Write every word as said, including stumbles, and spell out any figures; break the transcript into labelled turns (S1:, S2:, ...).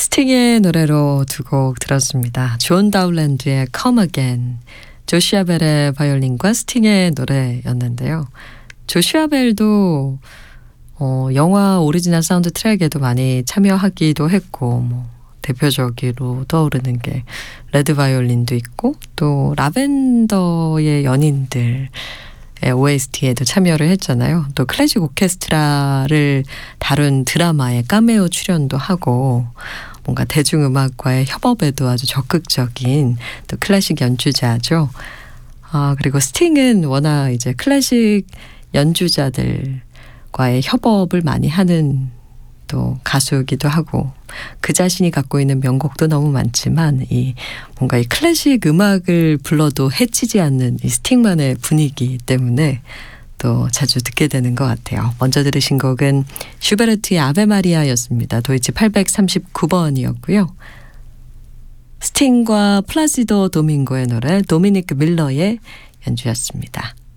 S1: 스팅의 노래로 두 곡 들었습니다. 존 다울랜드의 Come Again, 조시아 벨의 바이올린과 스팅의 노래였는데요. 조시아 벨도 어, 영화 오리지널 사운드 트랙에도 많이 참여하기도 했고, 뭐 대표적으로 떠오르는 게 레드 바이올린도 있고, 또 라벤더의 연인들 오에스티에도 참여를 했잖아요. 또 클래식 오케스트라를 다룬 드라마에 카메오 출연도 하고, 뭔가 대중음악과의 협업에도 아주 적극적인 또 클래식 연주자죠. 아, 그리고 스팅은 워낙 이제 클래식 연주자들과의 협업을 많이 하는 또 가수이기도 하고, 그 자신이 갖고 있는 명곡도 너무 많지만 이 뭔가 이 클래식 음악을 불러도 해치지 않는 이 스팅만의 분위기 때문에 또 자주 듣게 되는 것 같아요. 먼저 들으신 곡은 슈베르트의 아베 마리아였습니다. 도이치 팔백삼십구 번이었고요. 스팅과 플라시도 도밍고의 노래 도미니크 밀러의 연주였습니다.